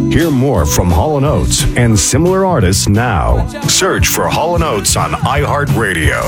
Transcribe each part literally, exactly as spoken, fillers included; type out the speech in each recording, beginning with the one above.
Hear more from Hall and Oates and similar artists now. Search for Hall and Oates on iHeartRadio.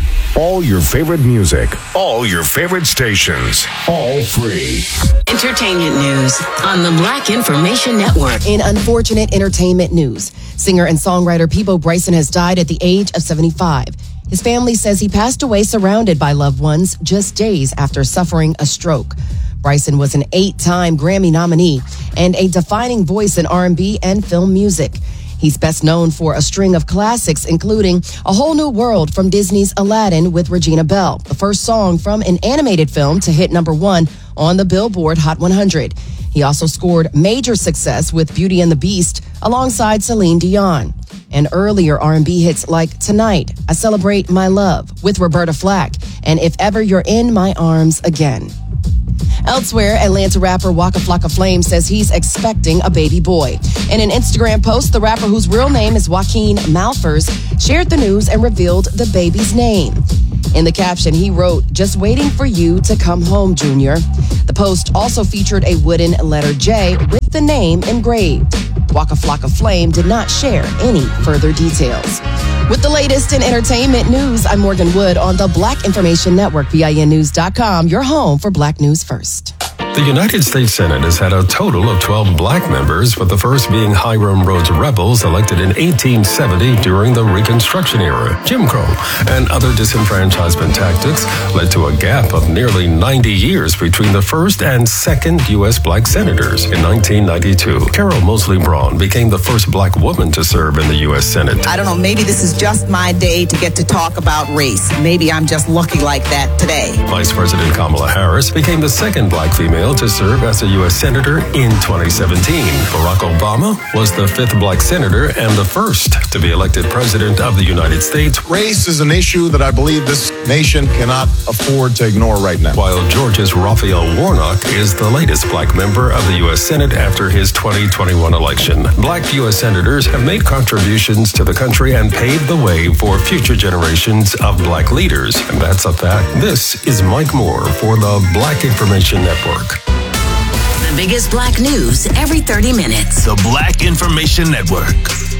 All your favorite music, all your favorite stations, all free. Entertainment news on the Black Information Network. In unfortunate entertainment news, singer and songwriter Peabo Bryson has died at the age of seventy-five. His family says he passed away surrounded by loved ones just days after suffering a stroke. Bryson was an eight-time Grammy nominee and a defining voice in R and B and film music. He's best known for a string of classics, including A Whole New World from Disney's Aladdin with Regina Belle, the first song from an animated film to hit number one on the Billboard Hot one hundred. He also scored major success with Beauty and the Beast alongside Celine Dion. And earlier R and B hits like Tonight, I Celebrate My Love with Roberta Flack, and If Ever You're in My Arms Again. Elsewhere, Atlanta rapper Waka Flocka Flame says he's expecting a baby boy. In an Instagram post, the rapper, whose real name is Joaquin Malfers, shared the news and revealed the baby's name. In the caption, he wrote, "Just waiting for you to come home, Junior." The post also featured a wooden letter J with the name engraved. Waka Flocka Flame did not share any further details. With the latest in entertainment news, I'm Morgan Wood on the Black Information Network, B I N news dot com, your home for Black News First. The United States Senate has had a total of twelve black members, with the first being Hiram Rhodes Rebels, elected in eighteen seventy during the Reconstruction era. Jim Crow and other disenfranchisement tactics led to a gap of nearly ninety years between the first and second U S black senators. In nineteen ninety-two, Carol Moseley Braun became the first black woman to serve in the U S Senate. I don't know, maybe this is just my day to get to talk about race. Maybe I'm just lucky like that today. Vice President Kamala Harris became the second black female to serve as a U S Senator in twenty seventeen. Barack Obama was the fifth black senator and the first to be elected president of the United States. Race is an issue that I believe this nation cannot afford to ignore right now. While Georgia's Raphael Warnock is the latest black member of the U S Senate after his twenty twenty-one election. Black U S senators have made contributions to the country and paved the way for future generations of black leaders. And that's a fact. This is Mike Moore for the Black Information Network. The biggest black news every thirty minutes. The Black Information Network.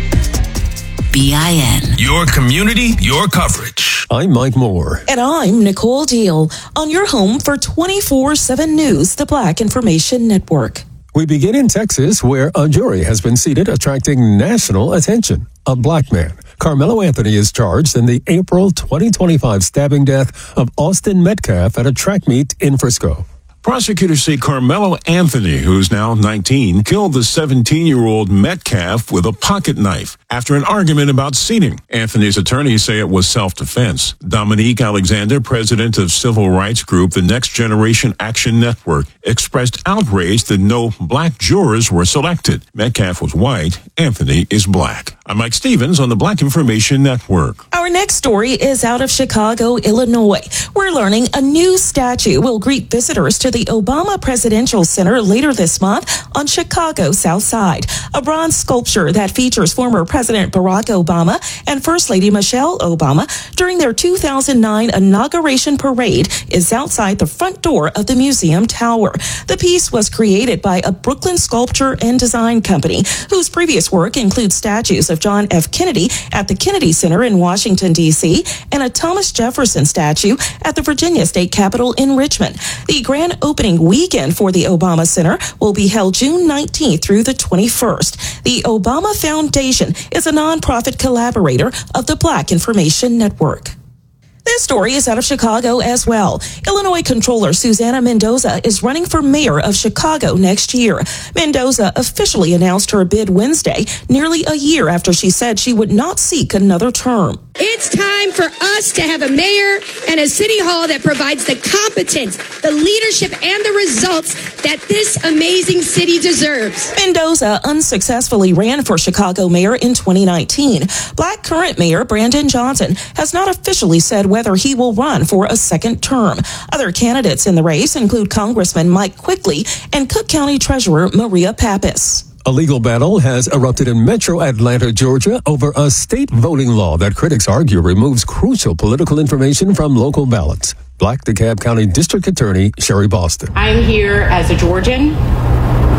B I N. Your community, your coverage. I'm Mike Moore. And I'm Nicole Deal on your home for twenty-four seven News, the Black Information Network. We begin in Texas, where a jury has been seated attracting national attention. A black man, Carmelo Anthony, is charged in the April twenty twenty-five stabbing death of Austin Metcalf at a track meet in Frisco. Prosecutors say Carmelo Anthony, who's now nineteen, killed the seventeen-year-old Metcalf with a pocket knife after an argument about seating. Anthony's attorneys say it was self-defense. Dominique Alexander, president of civil rights group The Next Generation Action Network, expressed outrage that no black jurors were selected. Metcalf was white. Anthony is black. I'm Mike Stevens on the Black Information Network. Our next story is out of Chicago, Illinois. We're learning a new statue will greet visitors to the Obama Presidential Center later this month on Chicago's South Side. A bronze sculpture that features former President Barack Obama and First Lady Michelle Obama during their two thousand nine inauguration parade is outside the front door of the museum tower. The piece was created by a Brooklyn sculpture and design company whose previous work includes statues of John F. Kennedy at the Kennedy Center in Washington, D C, and a Thomas Jefferson statue at the Virginia State Capitol in Richmond. The grand opening weekend for the Obama Center will be held June nineteenth through the twenty-first. The Obama Foundation is a nonprofit collaborator of the Black Information Network. This story is out of Chicago as well. Illinois Comptroller Susana Mendoza is running for mayor of Chicago next year. Mendoza officially announced her bid Wednesday, nearly a year after she said she would not seek another term. It's time for us to have a mayor and a city hall that provides the competence, the leadership, and the results that this amazing city deserves. Mendoza unsuccessfully ran for Chicago mayor in twenty nineteen. Black current mayor Brandon Johnson has not officially said whether he will run for a second term. Other candidates in the race include Congressman Mike Quigley and Cook County Treasurer Maria Pappas. A legal battle has erupted in Metro Atlanta, Georgia, over a state voting law that critics argue removes crucial political information from local ballots. Black DeKalb County District Attorney Sherry Boston. I'm here as a Georgian,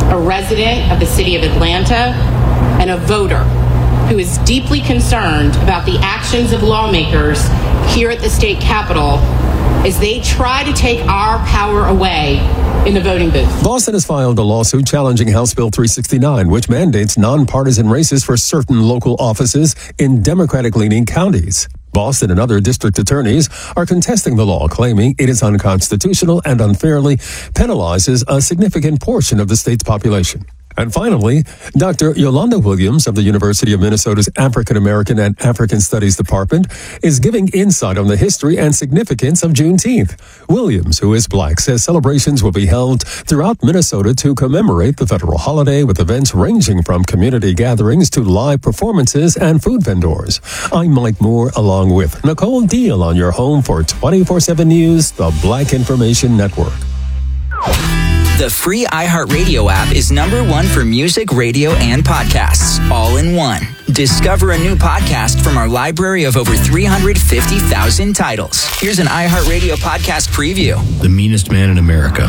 a resident of the city of Atlanta, and a voter who is deeply concerned about the actions of lawmakers here at the state capitol as they try to take our power away in the voting booth. Boston has filed a lawsuit challenging House Bill three sixty-nine, which mandates nonpartisan races for certain local offices in Democratic-leaning counties. Boston and other district attorneys are contesting the law, claiming it is unconstitutional and unfairly penalizes a significant portion of the state's population. And finally, Doctor Yolanda Williams of the University of Minnesota's African American and African Studies Department is giving insight on the history and significance of Juneteenth. Williams, who is black, says celebrations will be held throughout Minnesota to commemorate the federal holiday, with events ranging from community gatherings to live performances and food vendors. I'm Mike Moore, along with Nicole Deal, on your home for twenty-four seven News, the Black Information Network. The free iHeartRadio app is number one for music, radio, and podcasts, all in one. Discover a new podcast from our library of over three hundred fifty thousand titles. Here's an iHeartRadio podcast preview. The meanest man in America.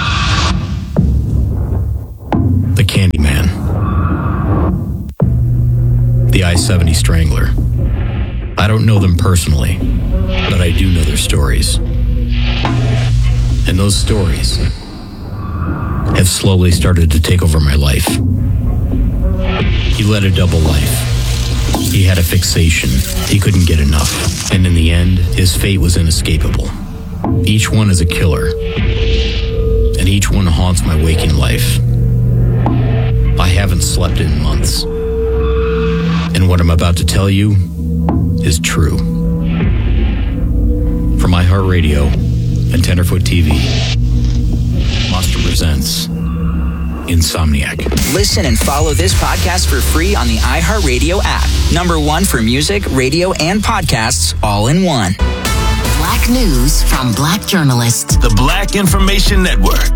The Candyman. The I seventy Strangler. I don't know them personally, but I do know their stories. And those stories have slowly started to take over my life. He led a double life. He had a fixation. He couldn't get enough. And in the end, his fate was inescapable. Each one is a killer. And each one haunts my waking life. I haven't slept in months. And what I'm about to tell you is true. From iHeartRadio and Tenderfoot T V, Monster presents Insomniac. Listen and follow this podcast for free on the iHeartRadio app. Number one for music, radio, and podcasts, all in one. Black news from Black journalists. The Black Information Network.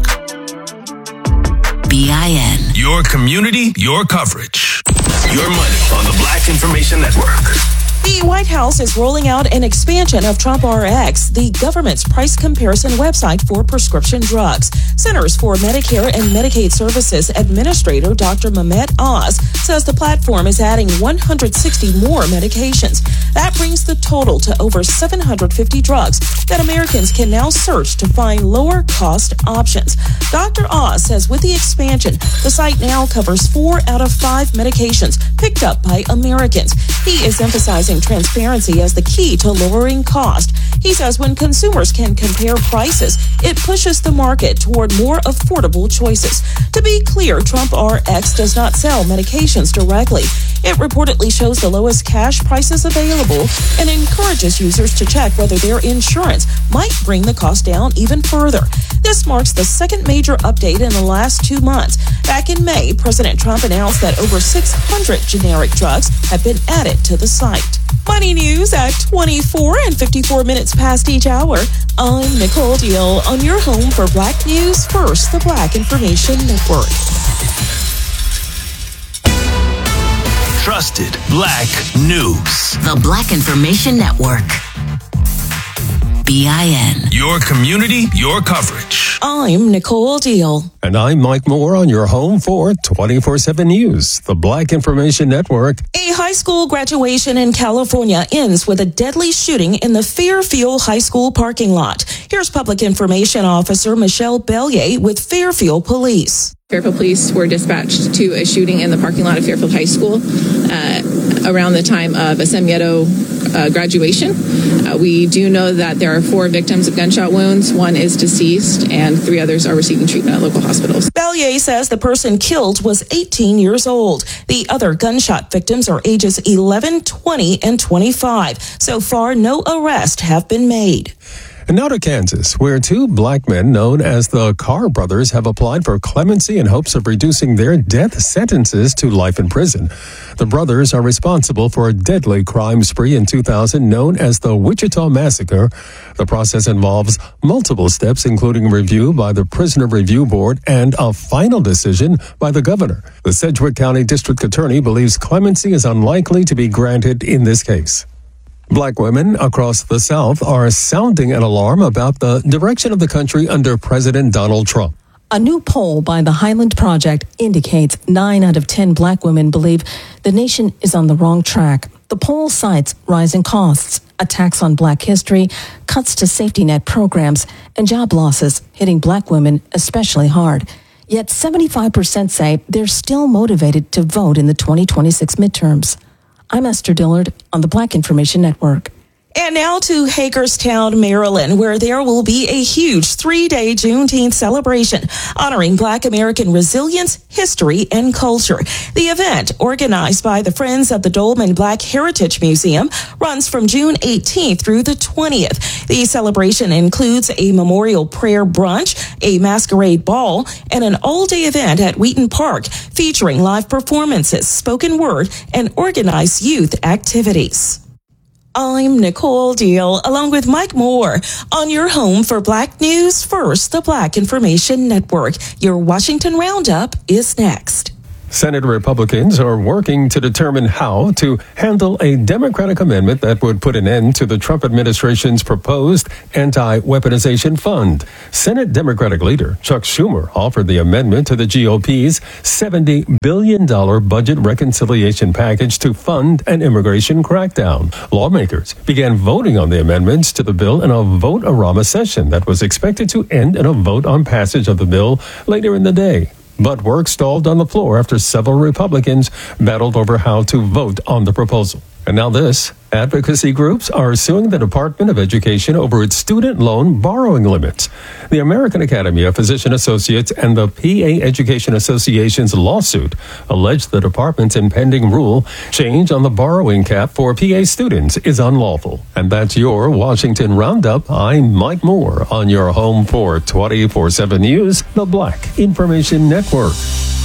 B I N. Your community, your coverage. Your money on the Black Information Network. The White House is rolling out an expansion of Trump R X, the government's price comparison website for prescription drugs. Centers for Medicare and Medicaid Services Administrator Doctor Mehmet Oz says the platform is adding one hundred sixty more medications. That brings the total to over seven hundred fifty drugs that Americans can now search to find lower cost options. Doctor Oz says with the expansion, the site now covers four out of five medications picked up by Americans. He is emphasizing transparency as the key to lowering cost. He says when consumers can compare prices, it pushes the market toward more affordable choices. To be clear, Trump R X does not sell medications directly. It reportedly shows the lowest cash prices available and encourages users to check whether their insurance might bring the cost down even further. This marks the second major update in the last two months. Back in May, President Trump announced that over six hundred generic drugs have been added to the site. Money news at twenty-four and fifty-four minutes past each hour. I'm Nicole Deal on your home for Black News First, the Black Information Network. Trusted Black News. The Black Information Network. B I N. Your community, your coverage. I'm Nicole Deal. And I'm Mike Moore on your home for twenty-four seven News, the Black Information Network. A high school graduation in California ends with a deadly shooting in the Fairfield High School parking lot. Here's Public Information Officer Michelle Bellier with Fairfield Police. Fairfield Police were dispatched to a shooting in the parking lot of Fairfield High School uh, around the time of Assemieto uh, graduation. Uh, we do know that there are four victims of gunshot wounds. One is deceased, and three others are receiving treatment at local hospitals. Bellier says the person killed was eighteen years old. The other gunshot victims are ages eleven, twenty, and twenty-five. So far, no arrests have been made. And now to Kansas, where two black men known as the Carr brothers have applied for clemency in hopes of reducing their death sentences to life in prison. The brothers are responsible for a deadly crime spree in two thousand known as the Wichita Massacre. The process involves multiple steps, including review by the Prisoner Review Board and a final decision by the governor. The Sedgwick County District Attorney believes clemency is unlikely to be granted in this case. Black women across the South are sounding an alarm about the direction of the country under President Donald Trump. A new poll by the Highland Project indicates nine out of ten black women believe the nation is on the wrong track. The poll cites rising costs, attacks on black history, cuts to safety net programs, and job losses hitting black women especially hard. Yet seventy-five percent say they're still motivated to vote in the twenty twenty-six midterms. I'm Esther Dillard on the Black Information Network. And now to Hagerstown, Maryland, where there will be a huge three-day Juneteenth celebration honoring Black American resilience, history, and culture. The event, organized by the Friends of the Dolman Black Heritage Museum, runs from June eighteenth through the twentieth. The celebration includes a memorial prayer brunch, a masquerade ball, and an all-day event at Wheaton Park featuring live performances, spoken word, and organized youth activities. I'm Nicole Deal, along with Mike Moore, on your home for Black News First, the Black Information Network. Your Washington Roundup is next. Senate Republicans are working to determine how to handle a Democratic amendment that would put an end to the Trump administration's proposed anti-weaponization fund. Senate Democratic leader Chuck Schumer offered the amendment to the G O P's seventy billion dollars budget reconciliation package to fund an immigration crackdown. Lawmakers began voting on the amendments to the bill in a vote-a-rama session that was expected to end in a vote on passage of the bill later in the day. But work stalled on the floor after several Republicans battled over how to vote on the proposal. And now this. Advocacy groups are suing the Department of Education over its student loan borrowing limits. The American Academy of Physician Associates and the P A Education Association's lawsuit allege the department's impending rule change on the borrowing cap for P A students is unlawful. And that's your Washington Roundup. I'm Mike Moore on your home for twenty-four seven News, the Black Information Network.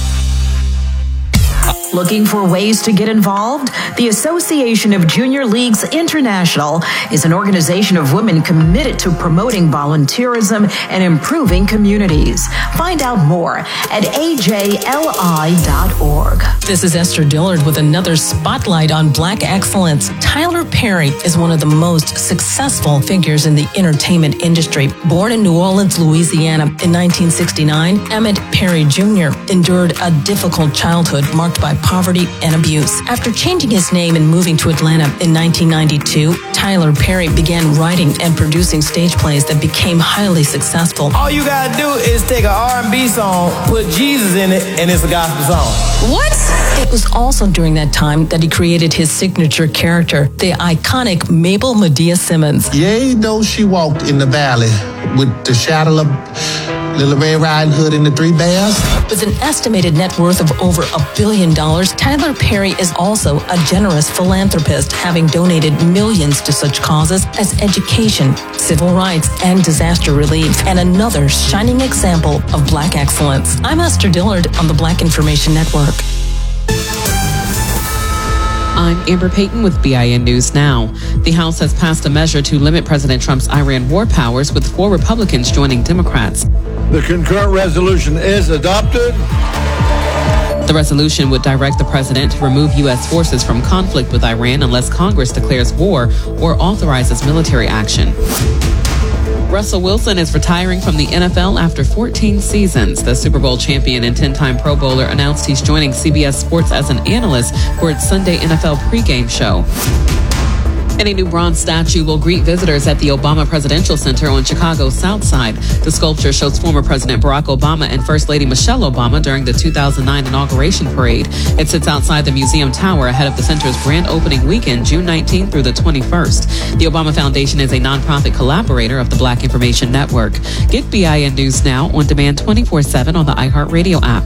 Looking for ways to get involved? The Association of Junior Leagues International is an organization of women committed to promoting volunteerism and improving communities. Find out more at A J L I dot org. This is Esther Dillard with another spotlight on Black excellence. Tyler Perry is one of the most successful figures in the entertainment industry. Born in New Orleans, Louisiana in nineteen sixty-nine, Emmett Perry Junior endured a difficult childhood marked by poverty and abuse. After changing his name and moving to Atlanta in nineteen ninety-two, Tyler Perry began writing and producing stage plays that became highly successful. All you gotta do is take an R and B song, put Jesus in it, and it's a gospel song. What? It was also during that time that he created his signature character, the iconic Mabel Medea Simmons. Yea, though she walked in the valley with the shadow of Little Red Riding Hood and the Three Bears. With an estimated net worth of over a billion dollars, Tyler Perry is also a generous philanthropist, having donated millions to such causes as education, civil rights, and disaster relief, and another shining example of Black excellence. I'm Esther Dillard on the Black Information Network. I'm Amber Payton with B I N News Now. The House has passed a measure to limit President Trump's Iran war powers, with four Republicans joining Democrats. The concurrent resolution is adopted. The resolution would direct the president to remove U S forces from conflict with Iran unless Congress declares war or authorizes military action. Russell Wilson is retiring from the N F L after fourteen seasons. The Super Bowl champion and ten-time Pro Bowler announced he's joining C B S Sports as an analyst for its Sunday N F L pregame show. And a new bronze statue will greet visitors at the Obama Presidential Center on Chicago's South Side. The sculpture shows former President Barack Obama and First Lady Michelle Obama during the two thousand nine inauguration parade. It sits outside the museum tower ahead of the center's grand opening weekend, June nineteenth through the twenty-first. The Obama Foundation is a nonprofit collaborator of the Black Information Network. Get B I N News Now on demand twenty-four seven on the iHeartRadio app.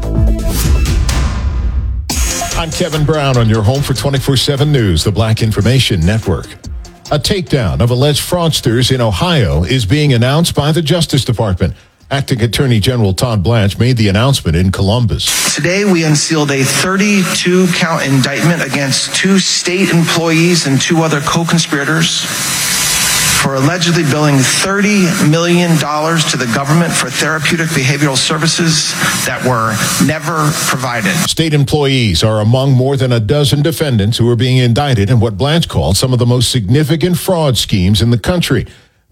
I'm Kevin Brown on your home for twenty-four seven News, the Black Information Network. A takedown of alleged fraudsters in Ohio is being announced by the Justice Department. Acting Attorney General Todd Blanche made the announcement in Columbus. Today, we unsealed a thirty-two count indictment against two state employees and two other co-conspirators for allegedly billing thirty million dollars to the government for therapeutic behavioral services that were never provided. State employees are among more than a dozen defendants who are being indicted in what Blanche called some of the most significant fraud schemes in the country.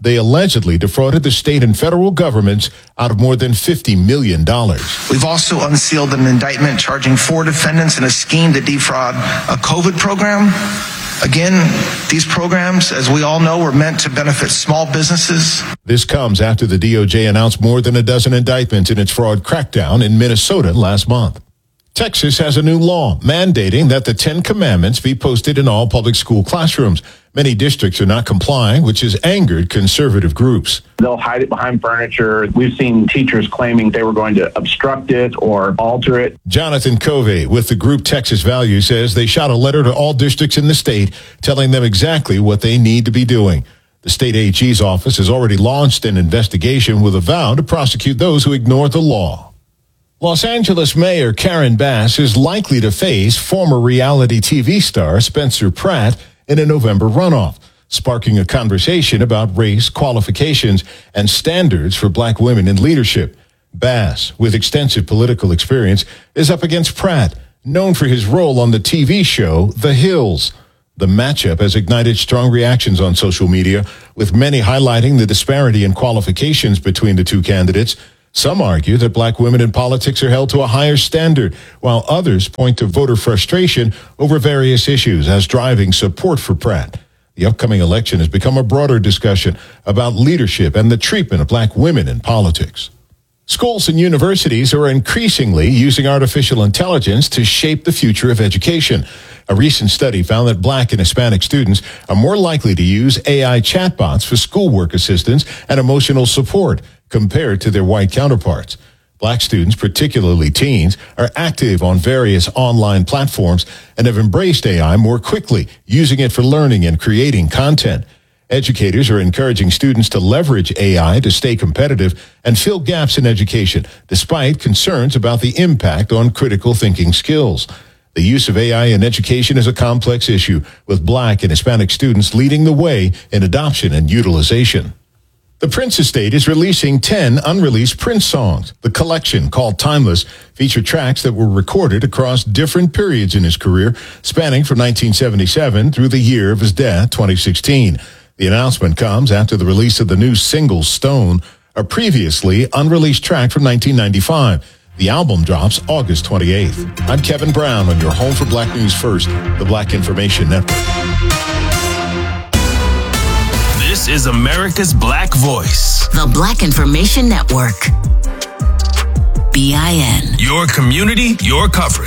They allegedly defrauded the state and federal governments out of more than fifty million dollars. We've also unsealed an indictment charging four defendants in a scheme to defraud a COVID program. Again, these programs, as we all know, were meant to benefit small businesses. This comes after the D O J announced more than a dozen indictments in its fraud crackdown in Minnesota last month. Texas has a new law mandating that the Ten Commandments be posted in all public school classrooms. Many districts are not complying, which has angered conservative groups. They'll hide it behind furniture. We've seen teachers claiming they were going to obstruct it or alter it. Jonathan Covey with the group Texas Value says they shot a letter to all districts in the state telling them exactly what they need to be doing. The state A G's office has already launched an investigation with a vow to prosecute those who ignore the law. Los Angeles Mayor Karen Bass is likely to face former reality T V star Spencer Pratt in a November runoff, sparking a conversation about race, qualifications, and standards for black women in leadership. Bass, with extensive political experience, is up against Pratt, known for his role on the T V show The Hills. The matchup has ignited strong reactions on social media, with many highlighting the disparity in qualifications between the two candidates. Some argue that black women in politics are held to a higher standard, while others point to voter frustration over various issues as driving support for Pratt. The upcoming election has become a broader discussion about leadership and the treatment of black women in politics. Schools and universities are increasingly using artificial intelligence to shape the future of education. A recent study found that black and Hispanic students are more likely to use A I chatbots for schoolwork assistance and emotional support compared to their white counterparts. Black students, particularly teens, are active on various online platforms and have embraced A I more quickly, using it for learning and creating content. Educators are encouraging students to leverage A I to stay competitive and fill gaps in education, despite concerns about the impact on critical thinking skills. The use of A I in education is a complex issue, with black and Hispanic students leading the way in adoption and utilization. The Prince Estate is releasing ten unreleased Prince songs. The collection, called Timeless, features tracks that were recorded across different periods in his career, spanning from nineteen seventy-seven through the year of his death, twenty sixteen. The announcement comes after the release of the new single Stone, a previously unreleased track from nineteen ninety-five. The album drops August twenty-eighth. I'm Kevin Brown on your home for Black News First, the Black Information Network. This is America's Black Voice. The Black Information Network. B I N. Your community, your coverage.